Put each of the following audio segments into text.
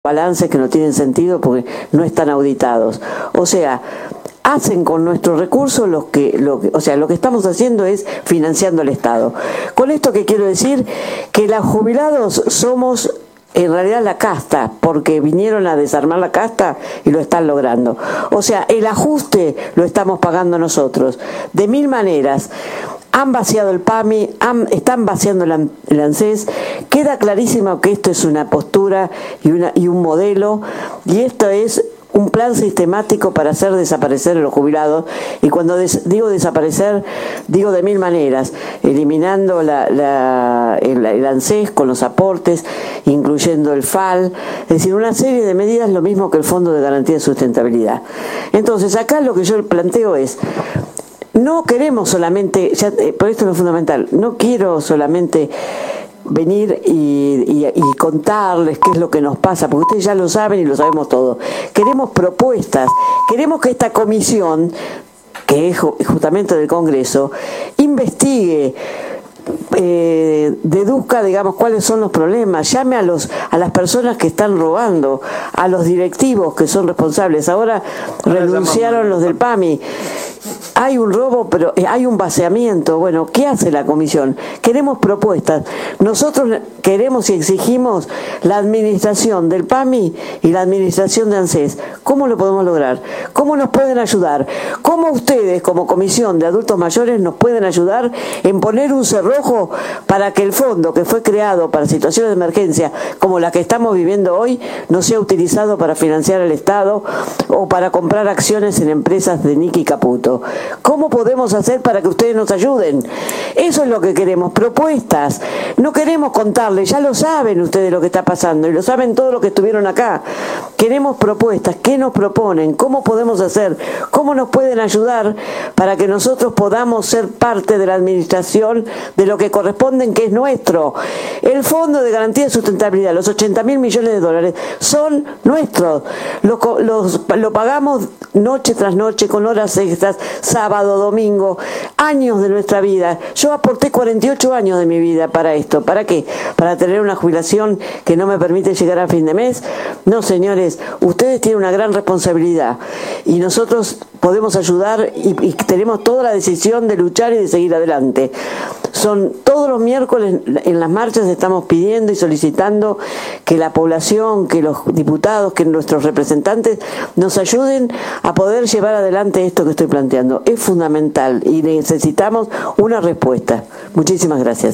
balances que no tienen sentido porque no están auditados. O sea, hacen con nuestros recursos lo que estamos haciendo es financiando al Estado. Con esto que quiero decir que los jubilados somos en realidad la casta, porque vinieron a desarmar la casta y lo están logrando. O sea, el ajuste lo estamos pagando nosotros, de mil maneras. Han vaciado el PAMI, están vaciando el ANSES. Queda clarísimo que esto es una postura y un modelo, y esto es un plan sistemático para hacer desaparecer a los jubilados. Y cuando digo desaparecer, digo de mil maneras, eliminando el ANSES con los aportes, incluyendo el FAL, es decir, una serie de medidas, lo mismo que el Fondo de Garantía de Sustentabilidad. Entonces, acá lo que yo planteo es, no queremos solamente, por esto es lo fundamental, no quiero solamente venir y contarles qué es lo que nos pasa, porque ustedes ya lo saben y lo sabemos todo. Queremos propuestas, queremos que esta comisión, que es justamente del Congreso, investigue, deduzca, digamos, cuáles son los problemas, llame a las personas que están robando, a los directivos que son responsables. Ahora renunciaron los del PAMI. Hay un robo, pero hay un vaciamiento. Bueno, ¿qué hace la comisión? Queremos propuestas. Nosotros queremos y exigimos la administración del PAMI y la administración de ANSES. ¿Cómo lo podemos lograr? ¿Cómo nos pueden ayudar? ¿Cómo ustedes, como comisión de adultos mayores, nos pueden ayudar en poner un cerrojo para que el fondo que fue creado para situaciones de emergencia, como la que estamos viviendo hoy, no sea utilizado para financiar al Estado o para comprar acciones en empresas de Nicky Caputo? ¿Cómo podemos hacer para que ustedes nos ayuden? Eso es lo que queremos, propuestas. No queremos contarles, ya lo saben ustedes lo que está pasando y lo saben todos los que estuvieron acá. Queremos propuestas. ¿Qué nos proponen? ¿Cómo podemos hacer? ¿Cómo nos pueden ayudar para que nosotros podamos ser parte de la administración de lo que corresponde, que es nuestro? El Fondo de Garantía de Sustentabilidad, los 80.000 millones de dólares, son nuestros. Lo pagamos noche tras noche, con horas extras, sábado, domingo, años de nuestra vida. Yo aporté 48 años de mi vida para esto. ¿Para qué? ¿Para tener una jubilación que no me permite llegar a fin de mes? No, señores, ustedes tienen una gran responsabilidad y nosotros podemos ayudar y tenemos toda la decisión de luchar y de seguir adelante. Son todos los miércoles en las marchas estamos pidiendo y solicitando que la población, que los diputados, que nuestros representantes nos ayuden a poder llevar adelante esto que estoy planteando. Es fundamental y necesitamos una respuesta. Muchísimas gracias.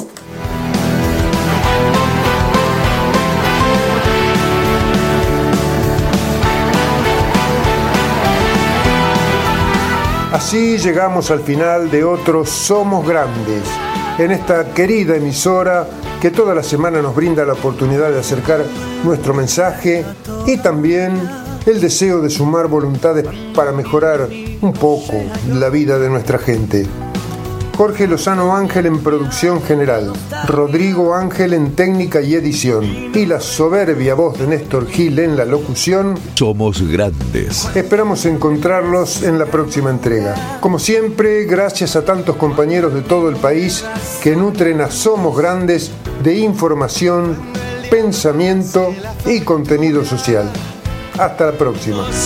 Así llegamos al final de otro Somos Grandes, en esta querida emisora que toda la semana nos brinda la oportunidad de acercar nuestro mensaje y también el deseo de sumar voluntades para mejorar un poco la vida de nuestra gente. Jorge Lozano Ángel en producción general, Rodrigo Ángel en técnica y edición y la soberbia voz de Néstor Gil en la locución. Somos Grandes. Esperamos encontrarlos en la próxima entrega. Como siempre, gracias a tantos compañeros de todo el país que nutren a Somos Grandes de información, pensamiento y contenido social. Hasta la próxima.